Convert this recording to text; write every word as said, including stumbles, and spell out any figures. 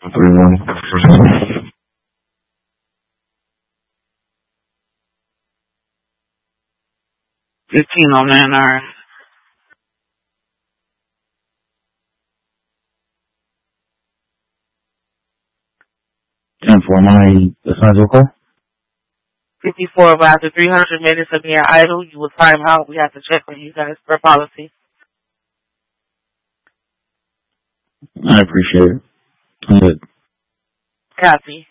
three one. Fifteen on that iron. Ten for my assigned call. Fifty-four. But after three hundred minutes of being idle, you will time out. We have to check on you guys for policy. I appreciate it. I'm good. Copy.